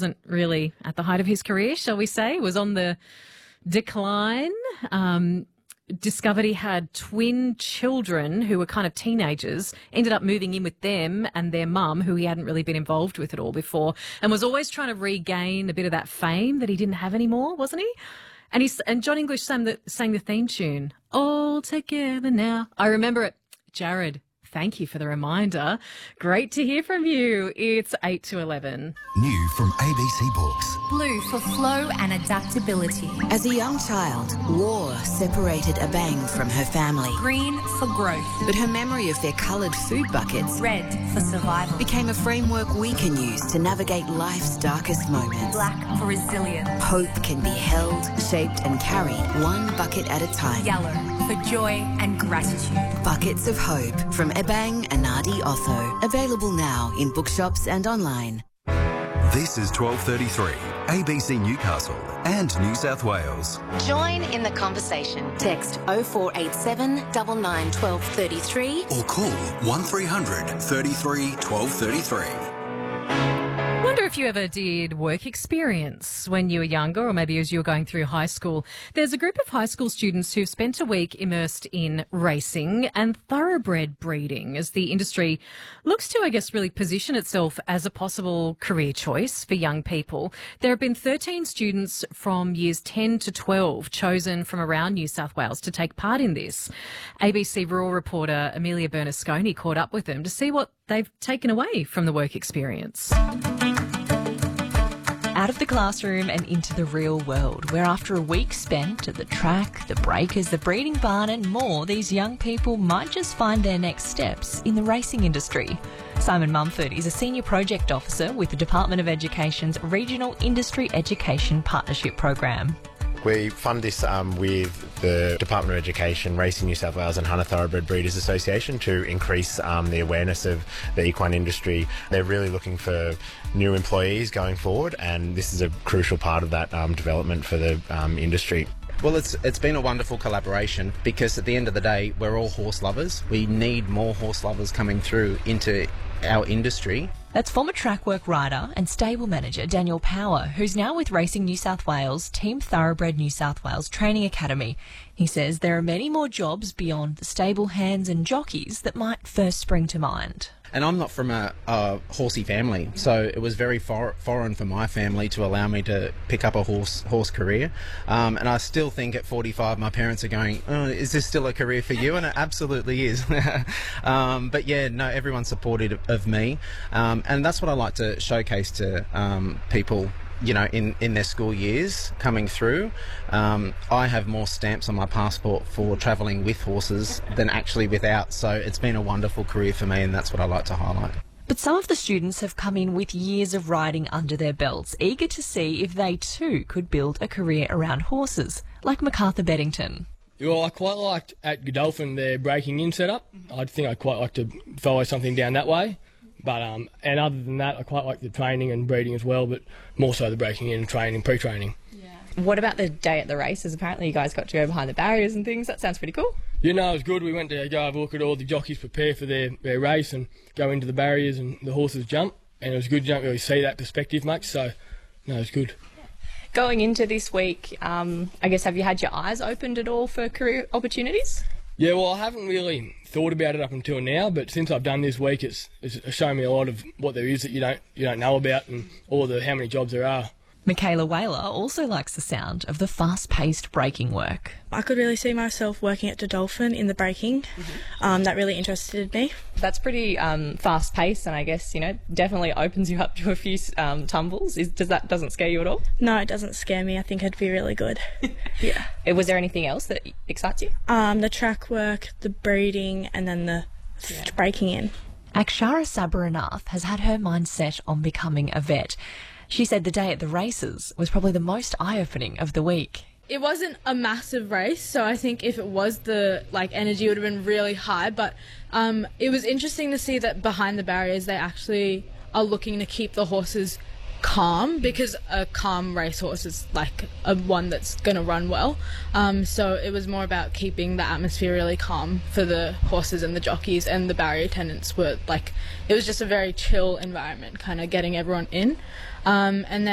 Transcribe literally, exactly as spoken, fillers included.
wasn't really at the height of his career, shall we say, was on the decline. Um, discovered he had twin children who were kind of teenagers, ended up moving in with them and their mum, who he hadn't really been involved with at all before, and was always trying to regain a bit of that fame that he didn't have anymore, wasn't he? And he's, and John English sang the, sang the theme tune, All Together Now. I remember it. Jared, thank you for the reminder. Great to hear from you. It's eight to eleven. New from A B C Books. Blue for flow and adaptability. As a young child, war separated Abang from her family. Green for growth. But her memory of their coloured food buckets, red for survival, became a framework we can use to navigate life's darkest moments. Black for resilience. Hope can be held, shaped and carried one bucket at a time. Yellow for joy and gratitude. Buckets of Hope from Ebang Anadi Otho. Available now in bookshops and online. This is twelve thirty-three, A B C Newcastle and New South Wales. Join in the conversation. Text oh four eight seven, nine nine, one two three three Or call one three hundred, thirty-three, twelve thirty-three. Wonder if you ever did work experience when you were younger, or maybe as you were going through high school. There's a group of high school students who've spent a week immersed in racing and thoroughbred breeding as the industry looks to, I guess, really position itself as a possible career choice for young people. There have been thirteen students from years ten to twelve chosen from around New South Wales to take part in this. A B C rural reporter Amelia Bernasconi caught up with them to see what they've taken away from the work experience. Out of the classroom and into the real world, where after a week spent at the track, the breakers, the breeding barn and more, these young people might just find their next steps in the racing industry. Simon Mumford is a Senior Project Officer with the Department of Education's Regional Industry Education Partnership Program. We fund this um, with the Department of Education, Racing New South Wales and Hunter Thoroughbred Breeders Association to increase um, the awareness of the equine industry. They're really looking for new employees going forward, and this is a crucial part of that um, development for the um, industry. Well, it's it's been a wonderful collaboration because at the end of the day, we're all horse lovers. We need more horse lovers coming through into our industry. That's former track work rider and stable manager Daniel Power, who's now with Racing New South Wales, Team Thoroughbred New South Wales Training Academy. He says there are many more jobs beyond the stable hands and jockeys that might first spring to mind. And I'm not from a, a horsey family, so it was very for, foreign for my family to allow me to pick up a horse horse career. Um, and I still think at forty-five, my parents are going, oh, is this still a career for you? And it absolutely is. um, but yeah, no, everyone's supportive of me. Um, and that's what I like to showcase to um, people, you know, in, in their school years coming through. Um, I have more stamps on my passport for travelling with horses than actually without, so it's been a wonderful career for me, and that's what I like to highlight. But some of the students have come in with years of riding under their belts, eager to see if they too could build a career around horses, like MacArthur Beddington. Well, I quite liked at Godolphin their breaking in setup. I think I'd quite like to follow something down that way. But um, and other than that, I quite like the training and breeding as well, but more so the breaking in and training, pre-training. Yeah. What about the day at the races? Apparently you guys got to go behind the barriers and things. That sounds pretty cool. You know, it was good. We went to go have a look at all the jockeys prepare for their, their race and go into the barriers and the horses jump. And it was good. You don't really see that perspective much, so no, it was good. Going into this week, um, I guess, have you had your eyes opened at all for career opportunities? Yeah, well, I haven't really thought about it up until now, but since I've done this week, it's, it's shown me a lot of what there is that you don't you don't know about, and all the how many jobs there are. Michaela Whaler also likes the sound of the fast-paced breaking work. I could really see myself working at Godolphin in the breaking. Mm-hmm. Um, that really interested me. That's pretty um, fast-paced, and I guess, you know, definitely opens you up to a few um, tumbles. Is, does that doesn't scare you at all? No, it doesn't scare me. I think it'd be really good. Yeah. Was there anything else that excites you? Um, the track work, the breeding, and then the yeah. breaking in. Akshara Sabaranath has had her mind set on becoming a vet. She said the day at the races was probably the most eye-opening of the week. It wasn't a massive race, so I think if it was, the like energy would have been really high, but um, it was interesting to see that behind the barriers they actually are looking to keep the horses calm, because a calm racehorse is like a one that's going to run well. Um, so it was more about keeping the atmosphere really calm for the horses and the jockeys, and the barrier attendants were like, it was just a very chill environment, kind of getting everyone in. Um, and then